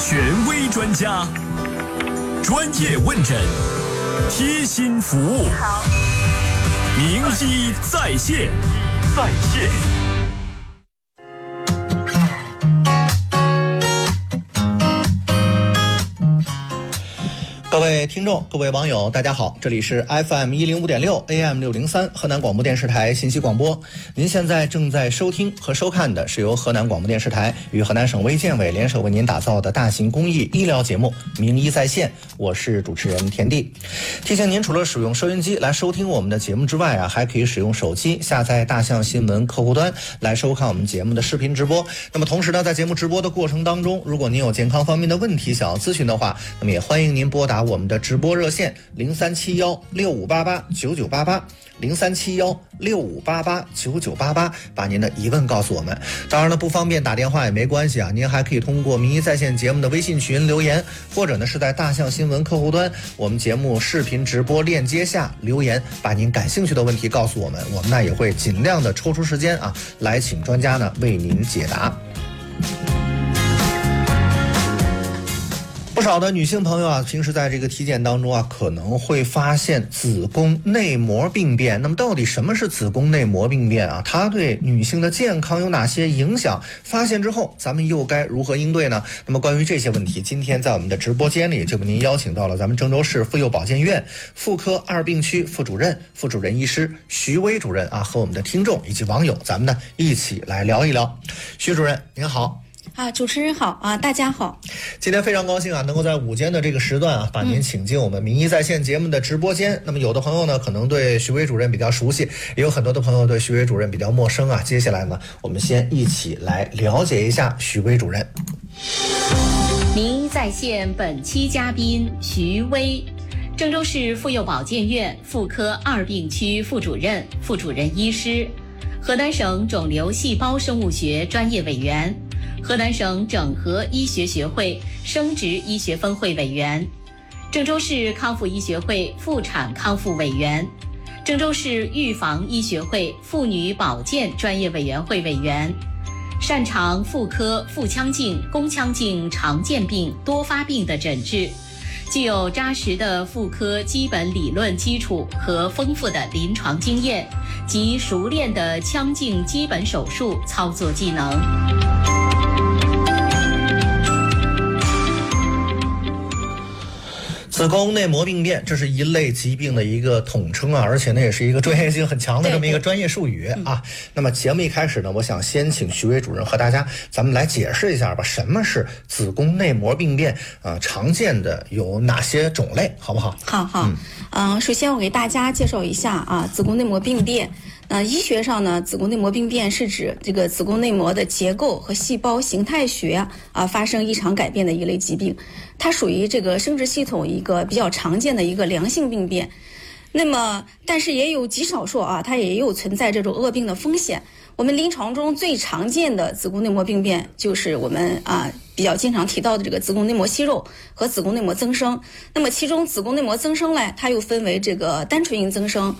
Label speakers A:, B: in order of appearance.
A: 权威专家，专业问诊，贴心服务。好，名医在线。
B: 各位听众，各位网友，大家好，这里是 FM 105.6 AM 603河南广播电视台信息广播。您现在正在收听和收看的是由河南广播电视台与河南省卫健委联手为您打造的大型公益医疗节目《名医在线》，我是主持人田地。提醒您，除了使用收音机来收听我们的节目之外还可以使用手机下载大象新闻客户端来收看我们节目的视频直播。那么同时呢，在节目直播的过程当中，如果您有健康方面的问题想要咨询的话，那么也欢迎您拨打我们的直播热线037165889988 037165889988，把您的疑问告诉我们。当然了，不方便打电话也没关系您还可以通过名医在线节目的微信群留言，或者呢是在大象新闻客户端我们节目视频直播链接下留言，把您感兴趣的问题告诉我们，我们呢也会尽量的抽出时间来请专家呢为您解答。不少的女性朋友平时在这个体检当中可能会发现子宫内膜病变。那么到底什么是子宫内膜病变它对女性的健康有哪些影响？发现之后咱们又该如何应对呢？那么关于这些问题，今天在我们的直播间里就为您邀请到了咱们郑州市妇幼保健院妇科二病区副主任医师徐薇主任和我们的听众以及网友咱们呢一起来聊一聊。徐主任您好。
C: 主持人好大家好。
B: 今天非常高兴能够在午间的这个时段把您请进我们名医在线节目的直播间。那么有的朋友呢可能对徐薇主任比较熟悉，也有很多的朋友对徐薇主任比较陌生接下来呢我们先一起来了解一下徐薇主任。
D: 名医在线本期嘉宾徐薇，郑州市妇幼保健院妇科二病区副主任医师，河南省肿瘤细胞生物学专业委员，河南省整合医学学会生殖医学分会委员，郑州市康复医学会妇产康复委员，郑州市预防医学会妇女保健专业委员会委员，擅长妇科腹腔镜、宫腔镜常见病多发病的诊治，具有扎实的妇科基本理论基础和丰富的临床经验及熟练的腔镜基本手术操作技能。
B: 子宫内膜病变，这是一类疾病的一个统称而且呢也是一个专业性很强的这么一个专业术语那么节目一开始呢，我想先请徐薇主任和大家咱们来解释一下吧，什么是子宫内膜病变常见的有哪些种类，好不好？
C: 好。首先我给大家介绍一下子宫内膜病变。医学上呢，子宫内膜病变是指这个子宫内膜的结构和细胞形态学发生异常改变的一类疾病，它属于这个生殖系统一个比较常见的一个良性病变。那么但是也有极少数它也有存在这种恶病的风险。我们临床中最常见的子宫内膜病变就是我们比较经常提到的这个子宫内膜息肉和子宫内膜增生。那么其中子宫内膜增生它又分为这个单纯因增生